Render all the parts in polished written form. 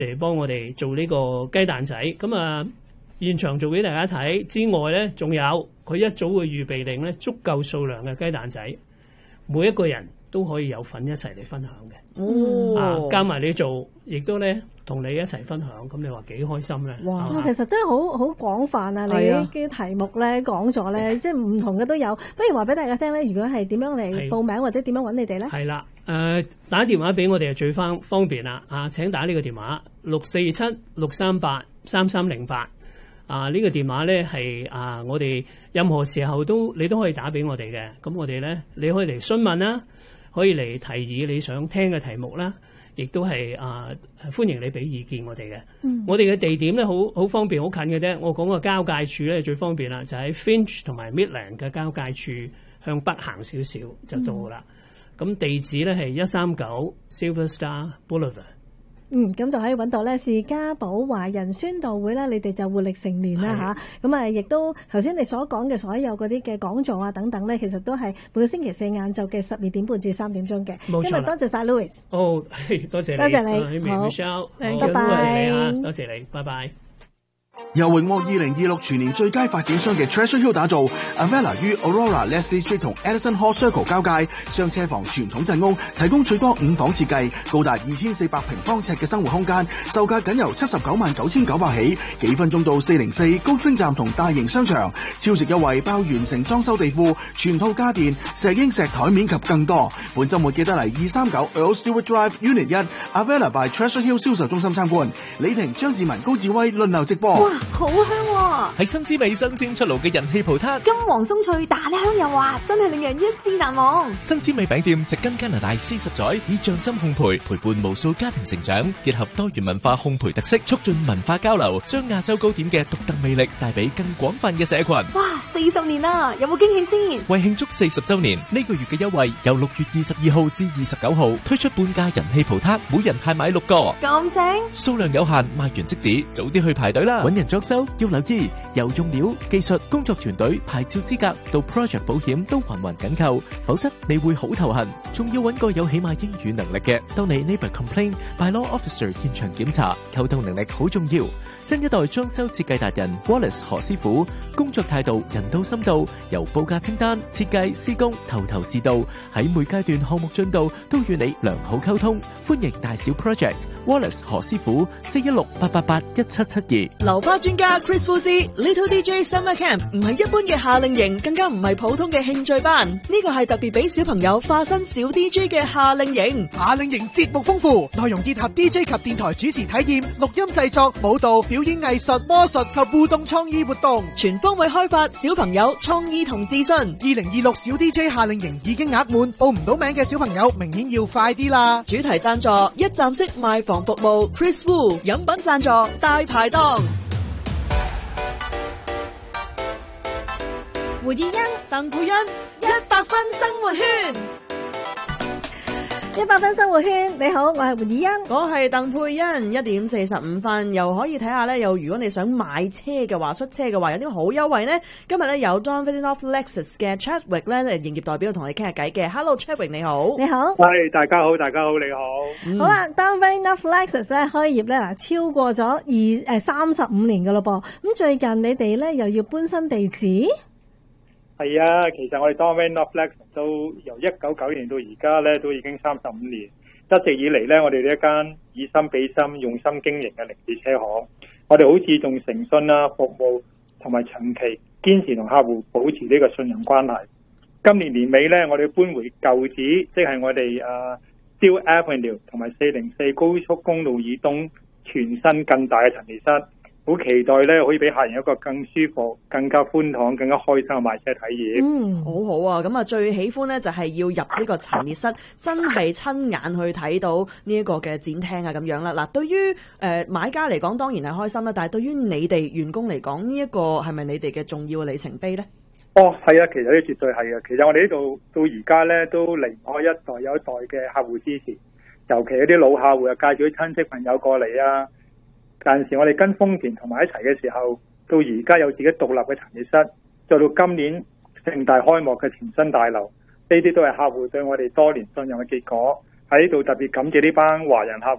嚟幫我哋做呢個雞蛋仔。咁啊，現場做俾大家睇之外咧，仲有佢一早會預備定咧足夠數量嘅雞蛋仔，每一個人都可以有份一齊嚟分享嘅。加埋你做，亦都咧同你一齊分享，咁你話幾開心咧？ 哇！其實真係好廣泛啊！你嘅題目咧講咗咧，即係唔同嘅都有。不如話俾大家聽咧，如果係點樣嚟報名或者點樣揾你哋咧？ 係啦，打電話俾我哋係最方便啦。請打呢個電話647-638-3308。呢個電話咧係我哋任何時候你都可以打俾我哋嘅。咁我哋咧你可以嚟詢問啦，可以嚟提議你想聽嘅題目啦。亦都係歡迎你俾意見我哋嘅。我哋嘅地點咧好方便，好近嘅啫。我講個交界處咧最方便啦，就喺 Finch 同埋 Midland 嘅交界處向北行少少就到啦。咁地址咧係139 Silver Star Boulevard。 咁就可以揾到咧，士嘉堡華人宣道會啦，你哋就活力成年啦嚇。咁亦都頭先你所講嘅所有嗰啲嘅講座啊等等咧，其實都係每個星期四晏晝嘅12點半至3點鐘嘅。 冇錯。 今日多謝晒 Louis。 多謝你。 多謝你。好 ，Michelle。 拜拜。 多謝你，拜拜。 由榮獲2026全年最佳發展商嘅 Treasure Hill 打造 ，Avella 於 Aurora Leslie Street 同 Edison Hall Circle 交界，雙車房傳統陣屋，提供最多5房設計，高達2400平方尺嘅生活空間，售價僅由799900起，幾分鐘到404高端站同大型商場，超值優惠包完成裝修地庫、全套家電、石英石台面及更多。本週末記得嚟239 Earl Stewart Drive Unit 1 Avella by Treasure Hill 銷售中心參觀。李婷、張志文、高志威輪流直播。 哇，好香喎！ 係新滋味新鮮出爐嘅人氣葡撻， 金黃鬆脆，大香又滑，真係令人一試難忘。 新滋味餅店植根加拿大40載，以匠心烘焙陪伴無數家庭成長，結合多元文化烘焙特色，促進文化交流，將亞洲糕點嘅獨特魅力帶俾更廣泛嘅社群。 哇，40年啦，有冇驚喜先？ 為慶祝40週年，呢個月嘅優惠由6月22號至29號推出半價人氣葡撻，每人限買6個。 咁正？ 數量有限，賣完即止，早啲去排隊啦！揾人裝修要留意，由用料、技術、工作團隊、牌照資格到 project 保險都環環緊扣，否則你會好頭痕。仲要揾個有起碼英語能力嘅，當你 neighbor complain by law officer 現場檢查，溝通能力好重要。新一代裝修設計達人 Wallace 何師傅，工作態度人到深度，由報價清單、設計、施工，頭頭是道，喺每階段項目進度都與你良好溝通。歡迎大小 project Wallace 何師傅416-888-1772。 流花專家 Chris Fuzzy Little DJ Summer Camp 唔係一般嘅夏令營，更加唔係普通嘅興趣班，呢個係特別俾小朋友化身小 DJ 嘅夏令營。 夏令營節目豐富，內容結合 DJ 及電台主持體驗、錄音製作、舞蹈、表演藝術、魔術及互動創意活動， 全方位開發小朋友創意同自信。 2026小 DJ 夏令營已經額滿，報唔到名嘅小朋友明年要快啲啦！ 主題贊助一站式賣房服務 Chris Wu， 飲品贊助大排檔。 胡以欣、 鄧佩欣100分生活圈 ，100分生活圈，你好，我係胡以欣， 我係鄧佩欣。1點45分，又可以睇下咧。又如果你想買車嘅話，出車嘅話，有啲好優惠呢。今日咧有 Don Villeneuve Lexus 嘅 Chadwick 咧，營業代表同你傾下偈嘅。Hello Chadwick， 你好。 你好。 係，大家好，大家好，你好。 好啦，Don Villeneuve Lexus 咧開業咧超過咗35年噶咯噃。咁最近你哋咧又要搬新地址？ 係啊，其實我哋 Don Villeneuve Lexus 都由1990年到而家咧，都已經35年。一直以嚟咧，我哋呢一間以心比心、用心經營嘅零市車行，我哋好注重誠信啦、服務同埋長期堅持同客戶保持呢個信任關係。今年年尾咧，我哋搬回舊址，即係我哋Steel Avenue 同埋404高速公路以東全新更大嘅陳列室。好期待咧，可以俾客人一個更舒服、更加寬敞、更加開心嘅買車體驗。 好好啊！咁啊，最喜歡咧就係要入呢個陳列室，真係親眼去睇到呢一個嘅展廳啊，咁樣啦。嗱，對於買家嚟講，當然係開心啦。但係對於你哋員工嚟講，呢一個係咪你哋嘅重要嘅里程碑咧？ 哦，係啊，其實呢絕對係啊。其實我哋呢度到而家咧都離唔開一代又一代嘅客戶支持，尤其有啲老客戶又介紹啲親戚朋友過嚟啊。但時我哋跟豐田同埋一齊嘅時候，到而家有自己獨立嘅陳列室，再到今年盛大開幕嘅全新大樓，呢啲都係客戶對我哋多年信任嘅結果。喺呢度特別感謝呢班華人客戶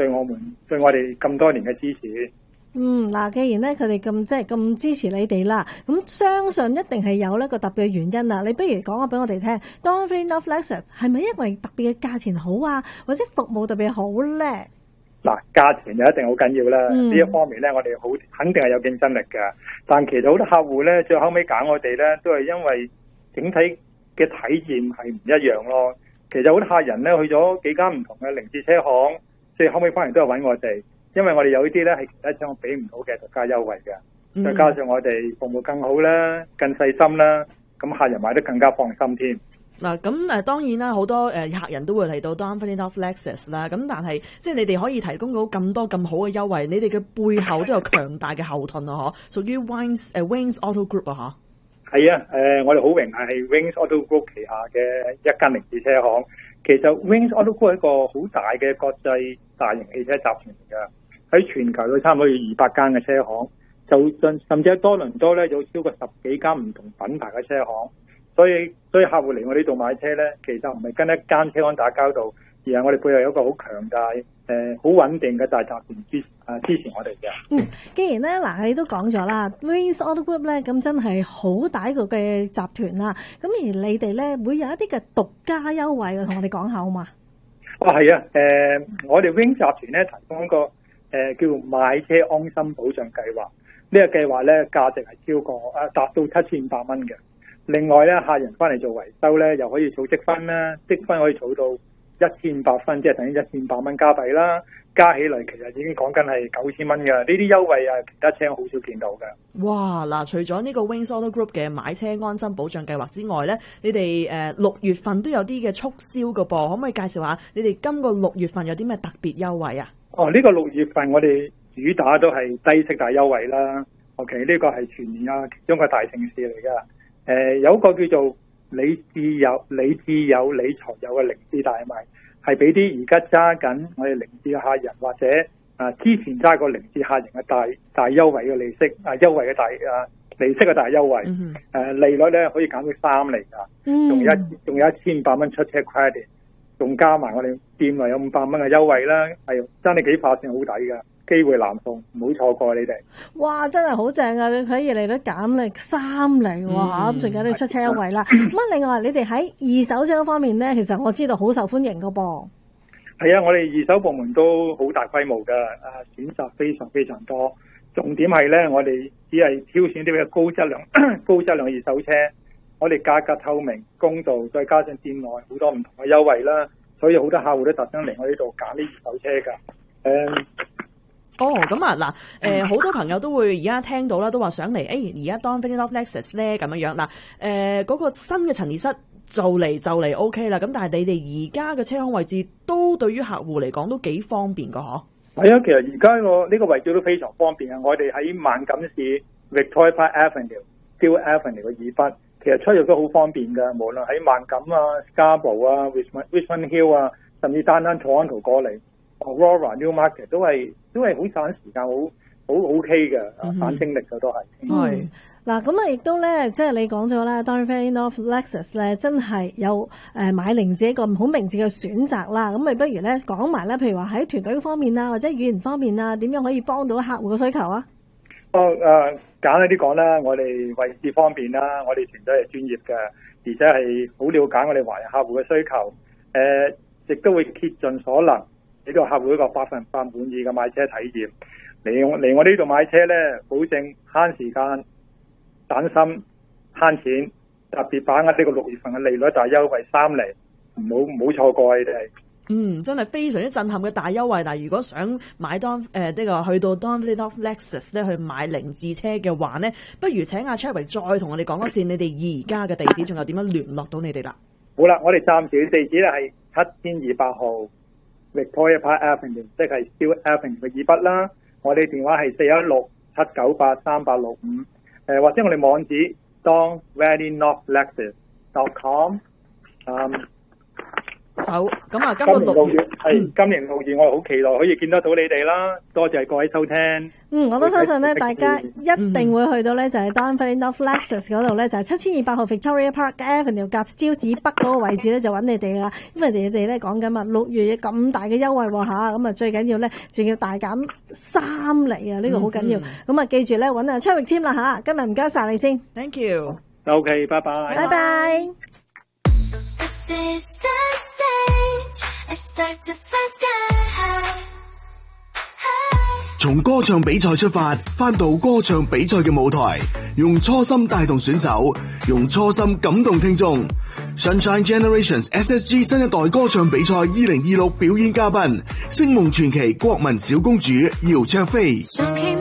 對我哋咁多年嘅支持。 嗱，既然咧佢哋咁支持你哋啦，咁相信一定係有一個特別嘅原因啦。你不如講下俾我哋聽 ，Don Valley North Lexus 係咪因為特別嘅價錢好啊，或者服務特別好咧？ 嗱，價錢就一定好緊要啦。呢一方面咧，我哋肯定係有競爭力嘅。但其實好多客戶咧，最後尾揀我哋咧，都係因為整體嘅體驗係唔一樣咯。其實好多客人咧去咗幾間唔同嘅零置車行，最後尾翻嚟都係揾我哋。因為我哋有啲咧係其他車行俾唔到嘅獨家優惠嘅，再加上我哋服務更好啦、更細心啦，咁客人買得更加放心添。 嗱，咁當然啦，好多客人都會嚟到 Don Valley North Lexus 啦，咁但係即係你哋可以提供到咁多咁好嘅優惠，你哋嘅背後都有強大嘅後盾啊！嗬，屬於 Wings Auto Group 啊！嗬， 係啊，我哋好榮幸係 Wings Auto Group 旗下嘅一間零置車行。其實 Wings Auto Group 係一個好大嘅國際大型汽車集團嚟㗎。喺全球有差唔多要200間嘅車行，甚至喺多倫多咧有超過10幾間唔同品牌嘅車行，所以客戶嚟我呢度買車咧，其實唔係跟一間車行打交道，而係我哋背後有一個好強大、好穩定嘅大集團支持我哋嘅。 既然咧嗱，你都講咗啦 ，Wings Auto Group 咧咁真係好大一個嘅集團啦，咁而你哋咧會有一啲嘅獨家優惠嘅，同我哋講下好嘛？ 係啊，我哋 Wings 集團咧提供一個叫買車安心保障計劃，呢個計劃咧價值係超過達到7500蚊嘅。另外咧，客人翻嚟做維修咧，又可以儲積分啦，積分可以儲到1500分，即係等於1500蚊加幣啦。加起嚟其實已經講緊係9000蚊嘅。呢啲優惠啊，其他車好少見到嘅。 哇！嗱，除咗呢個 Wings Auto Group 嘅買車安心保障計劃之外咧，你哋6月份都有啲嘅促銷㗎噃，可唔可以介紹下你哋今個6月份有啲咩特別優惠啊？ 呢個6月份我哋主打都係低息大優惠啦。OK， 呢個係全年其中一個大盛事嚟㗎。有一個叫做你自有理財有嘅零置大賣，係俾啲而家揸緊我哋零置嘅客人，或者之前揸過零置客人嘅大優惠嘅利息優惠嘅利息嘅大優惠。利率咧可以減到3厘㗎，仲有1500蚊出車 credit。仲加埋我哋店內有500蚊嘅優惠啦，係真係幾划算，好抵噶，機會難逢，唔好錯過你哋。 哇，真係好正啊！你可以嚟到減力3厘喎嚇，咁仲有你出車優惠啦。咁另外你哋喺二手車方面咧，其實我知道好受歡迎噶噃。 係啊，我哋二手部門都好大規模噶，選擇非常非常多。重點係咧，我哋只係挑選啲嘅高質量二手車。我哋價格透明公道，再加上店內好多唔同嘅優惠啦，所以好多客戶都特登嚟我呢度揀啲二手車㗎。 咁啊嗱，好多朋友都會而家聽到啦，都話想嚟，而家 Don Valley North Lexus 咧咁樣嗱，嗰個新嘅陳列室就嚟 OK 啦。咁但係你哋而家嘅車行位置都對於客戶嚟講都幾方便㗎嗬？ 係啊，其實而家呢個位置都非常方便啊！我哋喺萬錦市 Victoria Park Avenue、Steel Avenue 嘅以北。其實出入都好方便㗎，無論喺萬錦Scarborough ，Richmond Hill 甚至單 Toronto 過嚟 ，Aurora Newmarket 都係好省時間，好 OK 嘅，省精力嘅都係。 係嗱，咁亦都咧，即係你講咗啦 Don Valley North Lexus 咧，真係有買零置一個好明智嘅選擇啦。咁咪不如咧講埋咧，譬如話喺團隊方面或者語言方面點樣可以幫到客戶嘅需求啊？ 簡單啲講啦，我哋位置方面啦，我哋團隊係專業嘅，而且係好了解我哋華人客戶嘅需求，亦都會竭盡所能俾到客戶一個100%滿意嘅買車體驗。嚟我呢度買車咧，保證慳時間、省心、慳錢，特別把握呢個6月份嘅利率大優惠3厘，唔好錯過你哋。 真係非常之震撼嘅大優惠。但係如果想買去到 Don Valley North Lexus 咧去買零置車嘅話呢，不如請阿 Chadwick 再同我哋講一次你哋而家嘅地址，仲有點樣聯絡到你哋啦？好啦，我哋暫時嘅地址咧係7200號 Victoria Park Avenue， 即係 Steel Avenue 嘅以北啦。我哋電話係416-798-3865，或者我哋網址 Don Valley North Lexus.com。 好，咁啊，今今年6 個六月月係今年6月，我係好期待可以見得到你哋啦。多謝各位收聽。 我都相信咧，大家一定會去到咧，就係 Darnford North Lexus 嗰度咧，就係7200號 Victoria Park Avenue 夾礁子北嗰個位置咧，就揾你哋啦。因為你哋咧講緊啊，6月咁大嘅優惠喎嚇，咁啊最緊要咧，仲要大減3厘啊，呢個好緊要。咁啊記住咧，揾阿崔域添啦嚇，今日唔該曬你先 ，thank you。 OK，拜拜。 拜拜。 從歌唱比賽出發，返到歌唱比賽嘅舞台，用初心帶動選手，用初心感動聽眾。Sunshine Generations SSG 新一代歌唱比賽2026表演嘉賓，星夢傳奇國民小公主姚焯菲。